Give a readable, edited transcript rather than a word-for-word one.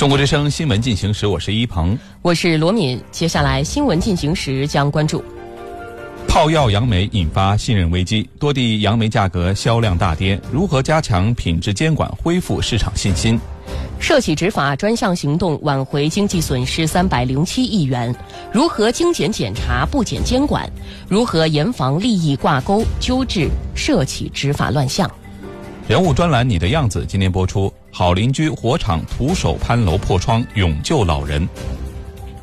中国之声新闻进行时，我是一鹏， 我是罗敏。接下来新闻进行时将关注： 泡药杨梅引发信任危机，多地杨梅价格销量大跌，如何加强品质监管，恢复市场信心？ 涉企执法专项行动挽回经济损失307亿元，如何精简检查不减监管？如何严防利益挂钩，纠治涉企执法乱象？ 人物专栏《你的样子》今天播出，好邻居火场徒手攀楼破窗，勇救老人。